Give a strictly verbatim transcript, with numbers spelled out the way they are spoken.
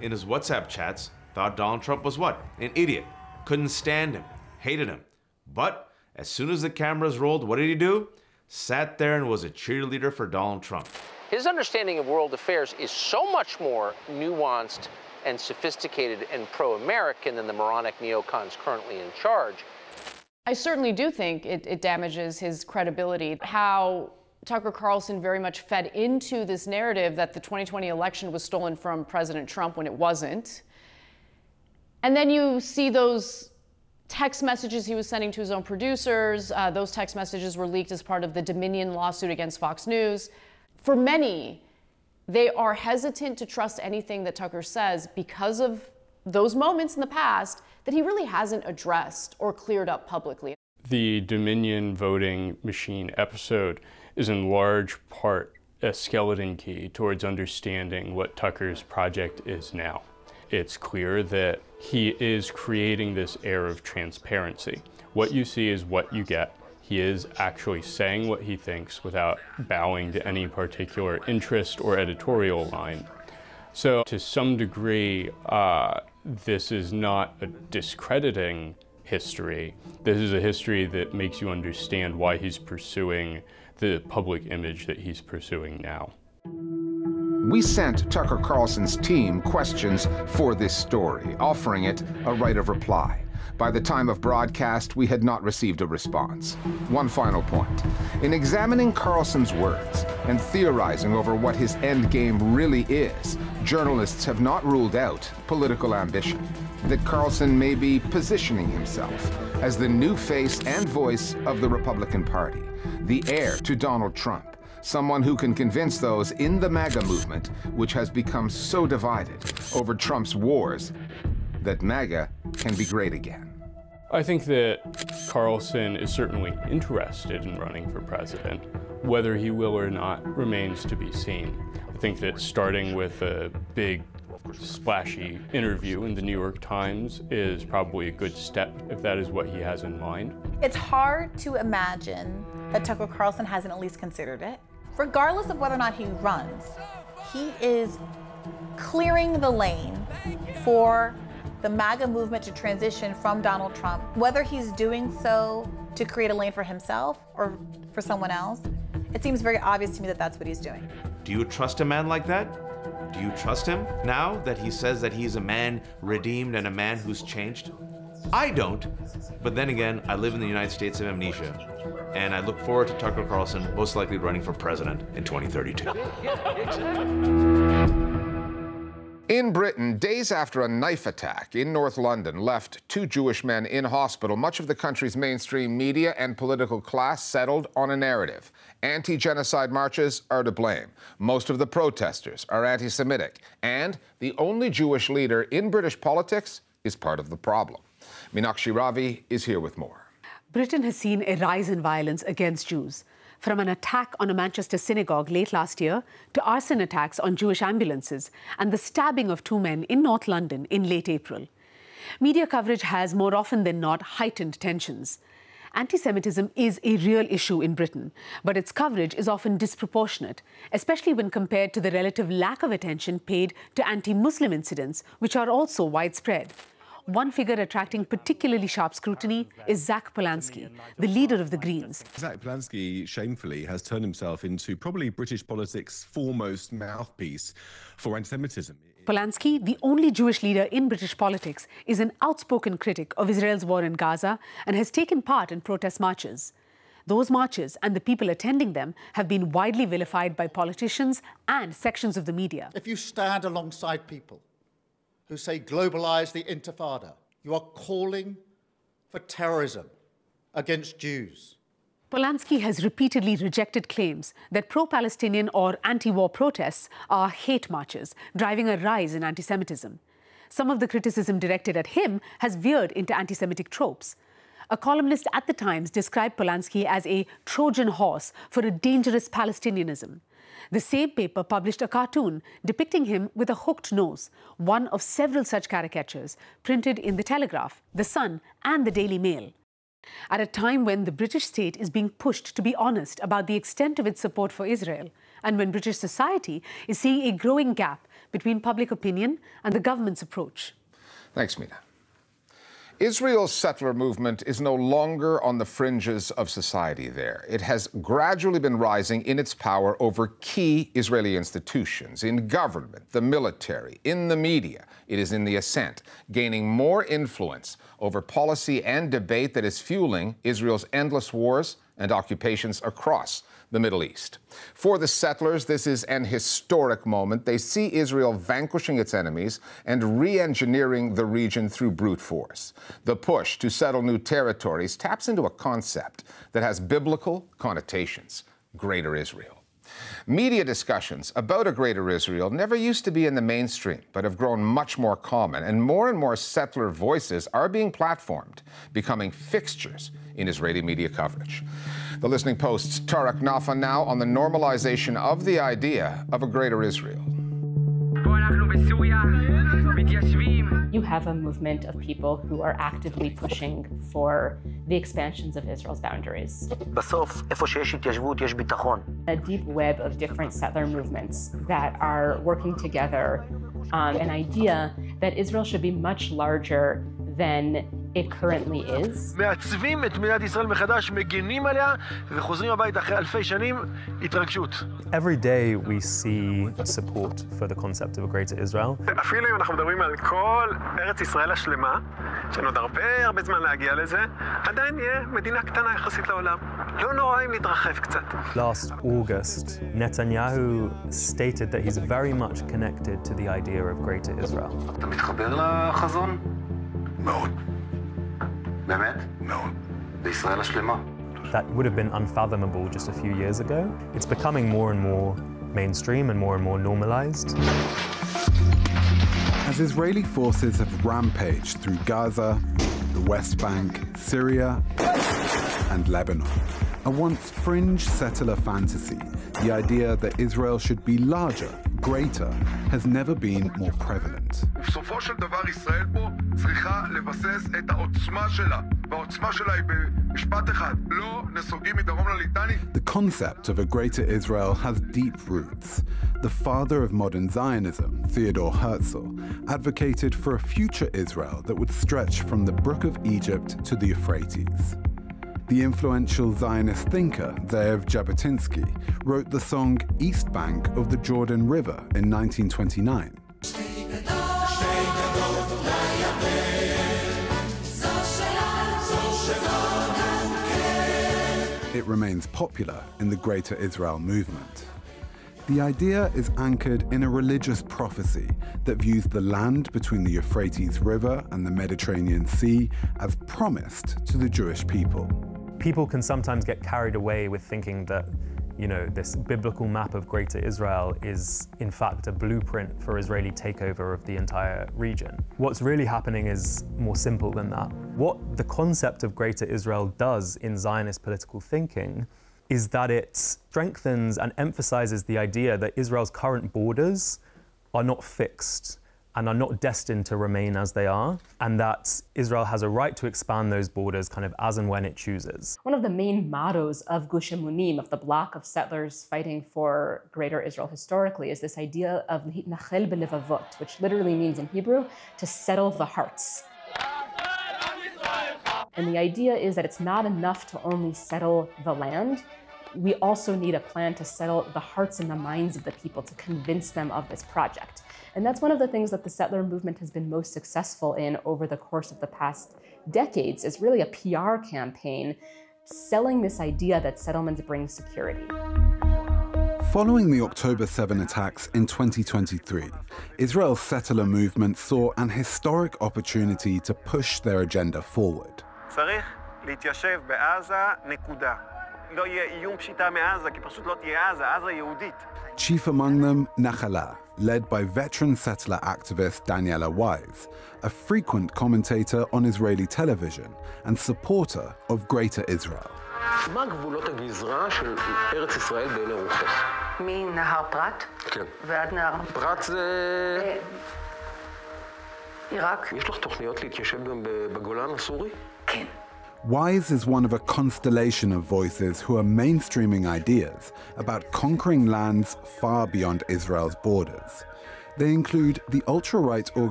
in his WhatsApp chats, thought Donald Trump was what? An idiot. Couldn't stand him. Hated him. But as soon as the cameras rolled, what did he do? Sat there and was a cheerleader for Donald Trump. His understanding of world affairs is so much more nuanced and sophisticated and pro-American than the moronic neocons currently in charge. I certainly do think it, it damages his credibility. How Tucker Carlson very much fed into this narrative that the twenty twenty election was stolen from President Trump when it wasn't. And then you see those text messages he was sending to his own producers. Uh, those text messages were leaked as part of the Dominion lawsuit against Fox News. For many, they are hesitant to trust anything that Tucker says because of those moments in the past that he really hasn't addressed or cleared up publicly. The Dominion voting machine episode is in large part a skeleton key towards understanding what Tucker's project is now. It's clear that he is creating this air of transparency. What you see is what you get. He is actually saying what he thinks without bowing to any particular interest or editorial line. So to some degree, uh, this is not a discrediting history. This is a history that makes you understand why he's pursuing the public image that he's pursuing now. We sent Tucker Carlson's team questions for this story, offering it a right of reply. By the time of broadcast, we had not received a response. One final point. In examining Carlson's words and theorizing over what his endgame really is, journalists have not ruled out political ambition, that Carlson may be positioning himself as the new face and voice of the Republican Party, the heir to Donald Trump, someone who can convince those in the MAGA movement, which has become so divided over Trump's wars, that MAGA can be great again. I think that Carlson is certainly interested in running for president. Whether he will or not remains to be seen. I think that starting with a big, splashy interview in the New York Times is probably a good step if that is what he has in mind. It's hard to imagine that Tucker Carlson hasn't at least considered it. Regardless of whether or not he runs, he is clearing the lane for the MAGA movement to transition from Donald Trump. Whether he's doing so to create a lane for himself or for someone else, it seems very obvious to me that that's what he's doing. Do you trust a man like that? Do you trust him now that he says that he's a man redeemed and a man who's changed? I don't, but then again, I live in the United States of amnesia, and I look forward to Tucker Carlson most likely running for president in twenty thirty-two. In Britain, days after a knife attack in North London left two Jewish men in hospital, much of the country's mainstream media and political class settled on a narrative. Anti-genocide marches are to blame. Most of the protesters are anti-Semitic. And the only Jewish leader in British politics is part of the problem. Meenakshi Ravi is here with more. Britain has seen a rise in violence against Jews, from an attack on a Manchester synagogue late last year to arson attacks on Jewish ambulances and the stabbing of two men in North London in late April. Media coverage has more often than not heightened tensions. Anti-Semitism is a real issue in Britain, but its coverage is often disproportionate, especially when compared to the relative lack of attention paid to anti-Muslim incidents, which are also widespread. One figure attracting particularly sharp scrutiny is Zach Polanski, the leader of the Greens. Zach Polanski, shamefully, has turned himself into probably British politics' foremost mouthpiece for anti-Semitism. Polanski, the only Jewish leader in British politics, is an outspoken critic of Israel's war in Gaza and has taken part in protest marches. Those marches and the people attending them have been widely vilified by politicians and sections of the media. If you stand alongside people who say globalise the Intifada, you are calling for terrorism against Jews. Polanski has repeatedly rejected claims that pro-Palestinian or anti-war protests are hate marches, driving a rise in anti-Semitism. Some of the criticism directed at him has veered into anti-Semitic tropes. A columnist at the Times described Polanski as a Trojan horse for a dangerous Palestinianism. The same paper published a cartoon depicting him with a hooked nose, one of several such caricatures printed in The Telegraph, The Sun and The Daily Mail. At a time when the British state is being pushed to be honest about the extent of its support for Israel, and when British society is seeing a growing gap between public opinion and the government's approach. Thanks, Mina. Israel's settler movement is no longer on the fringes of society there. It has gradually been rising in its power over key Israeli institutions, in government, the military, in the media. It is in the ascent, gaining more influence over policy and debate that is fueling Israel's endless wars and occupations across the Middle East. For the settlers, this is an historic moment. They see Israel vanquishing its enemies and re-engineering the region through brute force. The push to settle new territories taps into a concept that has biblical connotations: Greater Israel. Media discussions about a Greater Israel never used to be in the mainstream, but have grown much more common, and more and more settler voices are being platformed, becoming fixtures in Israeli media coverage. The Listening Post's Tarek Nafa now on the normalization of the idea of a Greater Israel. You have a movement of people who are actively pushing for the expansions of Israel's boundaries. A deep web of different settler movements that are working together on an idea that Israel should be much larger than it currently is. Every day we see support for the concept of a Greater Israel. אפילו אם אנחנו מדברים על כל ארץ ישראל השלמה, שיש עוד הרבה הרבה זמן להגיע לזה, עדיין נהיה מדינה קטנה יחסית לעולם. לא נורא אם נתרחב קצת. Last August, Netanyahu stated that he's very much connected to the idea of Greater Israel. אתה מתחבר לחזון? מאוד. באמת? מאוד. בישראל השלמה. That would have been unfathomable just a few years ago. It's becoming more and more mainstream and more and more normalized. As Israeli forces have rampaged through Gaza, the West Bank, Syria, and Lebanon, a once fringe settler fantasy, the idea that Israel should be larger, greater, has never been more prevalent. ובסופו של דבר ישראל פה צריכה לבסס את העוצמה שלה, והעוצמה שלה היא במשפט אחד, לא נסוגים מדרום לליטני. The concept of a Greater Israel has deep roots. The father of modern Zionism, Theodor Herzl, advocated for a future Israel that would stretch from the Brook of Egypt to the Euphrates. The influential Zionist thinker, Zev Jabotinsky, wrote the song East Bank of the Jordan River in nineteen twenty-nine. It remains popular in the Greater Israel movement. The idea is anchored in a religious prophecy that views the land between the Euphrates River and the Mediterranean Sea as promised to the Jewish people. People can sometimes get carried away with thinking that, you know, this biblical map of Greater Israel is in fact a blueprint for Israeli takeover of the entire region. What's really happening is more simple than that. What the concept of Greater Israel does in Zionist political thinking is that it strengthens and emphasizes the idea that Israel's current borders are not fixed and are not destined to remain as they are, and that Israel has a right to expand those borders kind of as and when it chooses. One of the main mottos of Gush Emunim, of the bloc of settlers fighting for Greater Israel historically, is this idea of L'hitnachel belevavot, which literally means in Hebrew, to settle the hearts. And the idea is that it's not enough to only settle the land. We also need a plan to settle the hearts and the minds of the people, to convince them of this project. And that's one of the things that the settler movement has been most successful in over the course of the past decades, is really a P R campaign selling this idea that settlements bring security. Following the October seventh attacks in twenty twenty-three, Israel's settler movement saw an historic opportunity to push their agenda forward. צריך להתיישב בעזה, נקודה. לא יהיה איום פשיטה מעזה, כי פשוט לא תהיה עזה, עזה יהודית. Chief among them, Nachala, led by veteran settler activist Daniela Wise, a frequent commentator on Israeli television and supporter of Greater Israel. מה גבולות הגזרה של ארץ ישראל בעיני רוחך? מנהר פרת? כן. ועד נהר... פרת זה... עיראק. יש לך תוכניות להתיישב גם בגולן הסורי? כן. Wise is one of a constellation of voices who are mainstreaming ideas about conquering lands far beyond Israel's borders. They include the ultra-right organization